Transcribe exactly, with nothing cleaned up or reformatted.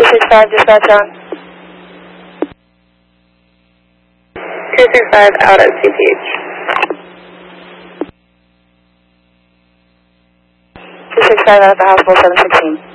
six five, dispatch on. two six five out at C P H. two six five out at the hospital, seven sixteen.